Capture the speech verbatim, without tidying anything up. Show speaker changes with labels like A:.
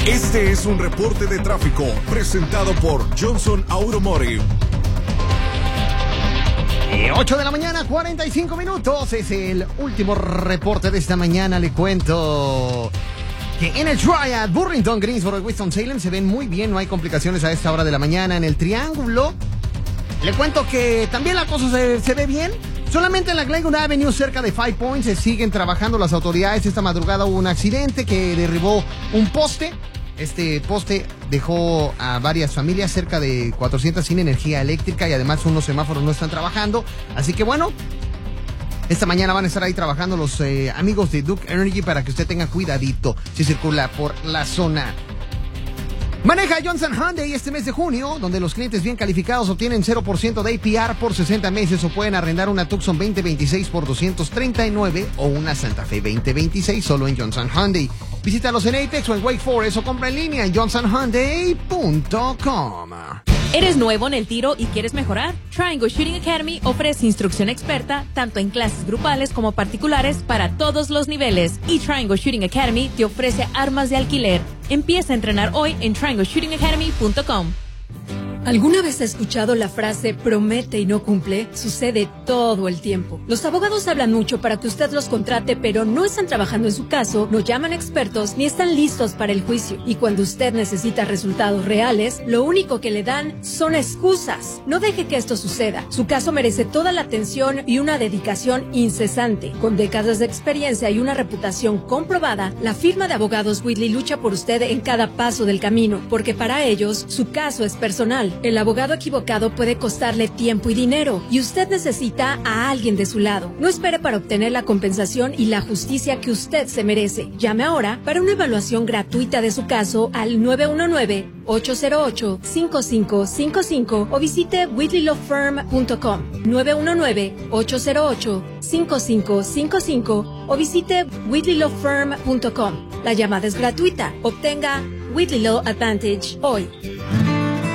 A: Este es un reporte de tráfico presentado por Johnson Automotive.
B: ocho de la mañana, cuarenta y cinco minutos. Es el último reporte de esta mañana. Le cuento que en el Triad, Burlington, Greensboro, Winston-Salem se ven muy bien. No hay complicaciones a esta hora de la mañana. En el Triángulo, le cuento que también la cosa se, se ve bien. Solamente en la Glenwood Avenue, cerca de Five Points, se siguen trabajando las autoridades. Esta madrugada hubo un accidente que derribó un poste. Este poste dejó a varias familias, cerca de cuatrocientas sin energía eléctrica, y además unos semáforos no están trabajando. Así que bueno, esta mañana van a estar ahí trabajando los eh, amigos de Duke Energy para que usted tenga cuidadito si circula por la zona. Maneja Johnson Hyundai este mes de junio, donde los clientes bien calificados obtienen cero por ciento de A P R por sesenta meses, o pueden arrendar una Tucson veinte veintiséis por doscientos treinta y nueve o una Santa Fe veinte veintiséis solo en Johnson Hyundai. Visítalos en Apex o en Wake Forest, o compra en línea en johnson hyundai punto com.
C: ¿Eres nuevo en el tiro y quieres mejorar? Triangle Shooting Academy ofrece instrucción experta tanto en clases grupales como particulares para todos los niveles. Y Triangle Shooting Academy te ofrece armas de alquiler. Empieza a entrenar hoy en triangle shooting academy punto com.
D: ¿Alguna vez has escuchado la frase promete y no cumple? Sucede todo el tiempo. Los abogados hablan mucho para que usted los contrate, pero no están trabajando en su caso, no llaman expertos ni están listos para el juicio. Y cuando usted necesita resultados reales, lo único que le dan son excusas. No deje que esto suceda. Su caso merece toda la atención y una dedicación incesante. Con décadas de experiencia y una reputación comprobada, la firma de abogados Whitley lucha por usted en cada paso del camino, porque para ellos, su caso es personal. El abogado equivocado puede costarle tiempo y dinero, y usted necesita a alguien de su lado. No espere para obtener la compensación y la justicia que usted se merece. Llame ahora para una evaluación gratuita de su caso al nueve uno nueve, ocho cero ocho, cinco cinco cinco cinco o visite whitley law firm punto com. nueve uno nueve, ocho cero ocho, cinco cinco cinco cinco o visite whitley law firm punto com. La llamada es gratuita. Obtenga Whitley Law Advantage hoy.